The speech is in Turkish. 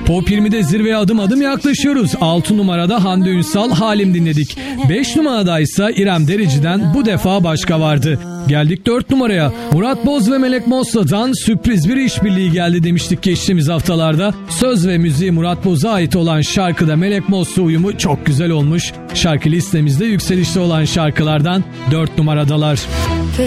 Top 20'de zirveye adım adım yaklaşıyoruz. 6 numarada Hande Ünsal Halim dinledik. 5 numarada ise İrem Derici'den Bu Defa Başka vardı. Geldik 4 numaraya. Murat Boz ve Melek Mosso'dan sürpriz bir işbirliği geldi demiştik geçtiğimiz haftalarda. Söz ve müziği Murat Boz'a ait olan şarkıda Melek Mosso uyumu çok güzel olmuş. Şarkı listemizde yükselişte olan şarkılardan 4 numaradalar.